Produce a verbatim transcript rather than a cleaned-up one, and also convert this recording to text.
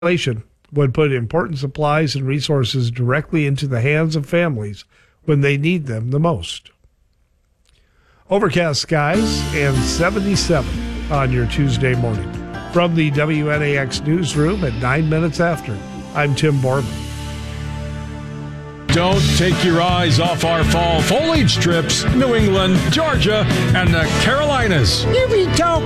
legislation would put important supplies and resources directly into the hands of families when they need them the most. Overcast skies and seventy-seven on your Tuesday morning. From the W N A X newsroom at nine minutes after, I'm Tim Borman. Don't take your eyes off our fall foliage trips. New England, Georgia, and the Carolinas. You be talking.